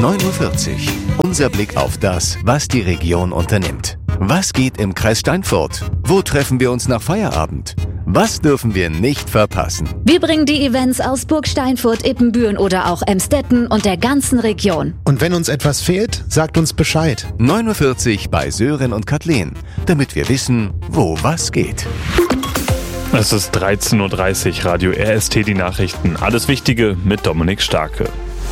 9:40 Uhr. Unser Blick auf das, was die Region unternimmt. Was geht im Kreis Steinfurt? Wo treffen wir uns nach Feierabend? Was dürfen wir nicht verpassen? Wir bringen die Events aus Burg Steinfurt, Ippenbüren oder auch Emstetten und der ganzen Region. Und wenn uns etwas fehlt, sagt uns Bescheid. 9:40 Uhr bei Sören und Kathleen, damit wir wissen, wo was geht. Es ist 13:30 Uhr, Radio RST, die Nachrichten. Alles Wichtige mit Dominik Starke.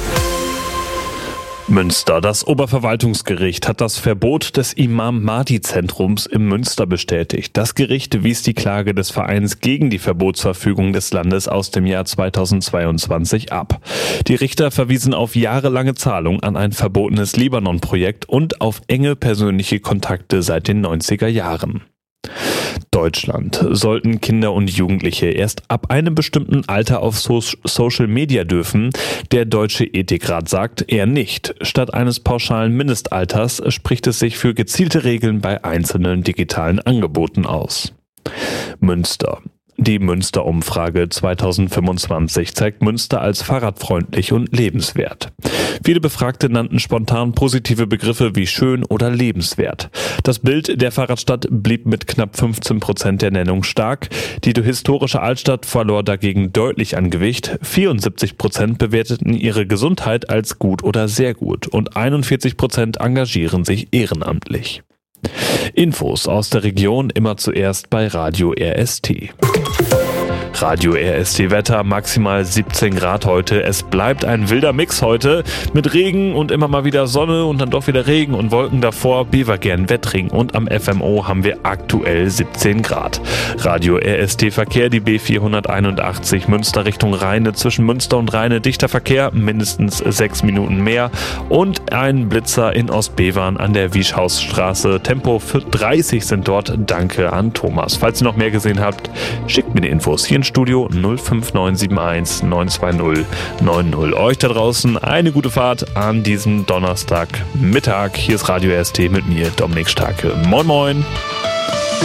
Münster. Das Oberverwaltungsgericht hat das Verbot des Imam-Mahdi-Zentrums in Münster bestätigt. Das Gericht wies die Klage des Vereins gegen die Verbotsverfügung des Landes aus dem Jahr 2022 ab. Die Richter verwiesen auf jahrelange Zahlung an ein verbotenes Libanon-Projekt und auf enge persönliche Kontakte seit den 90er Jahren. Deutschland. Sollten Kinder und Jugendliche erst ab einem bestimmten Alter auf Social Media dürfen? Der Deutsche Ethikrat sagt eher nicht. Statt eines pauschalen Mindestalters spricht es sich für gezielte Regeln bei einzelnen digitalen Angeboten aus. Münster. Die Münster-Umfrage 2025 zeigt Münster als fahrradfreundlich und lebenswert. Viele Befragte nannten spontan positive Begriffe wie schön oder lebenswert. Das Bild der Fahrradstadt blieb mit knapp 15% der Nennung stark. Die historische Altstadt verlor dagegen deutlich an Gewicht. 74% bewerteten ihre Gesundheit als gut oder sehr gut und 41% engagieren sich ehrenamtlich. Infos aus der Region immer zuerst bei Radio RST. Radio RST Wetter, maximal 17 Grad heute. Es bleibt ein wilder Mix heute mit Regen und immer mal wieder Sonne und dann doch wieder Regen und Wolken davor. Bevergern, Wettring und am FMO haben wir aktuell 17 Grad. Radio RST Verkehr, die B481 Münster Richtung Rheine. Zwischen Münster und Rheine dichter Verkehr, mindestens 6 Minuten mehr. Und ein Blitzer in Ostbevern an der Wieschhausstraße. Tempo für 30 sind dort. Danke an Thomas. Falls ihr noch mehr gesehen habt, schickt mir die Infos hier in Studio 05971 920 90. Euch da draußen eine gute Fahrt an diesem Donnerstagmittag. Hier ist Radio RST mit mir, Dominik Starke. Moin moin!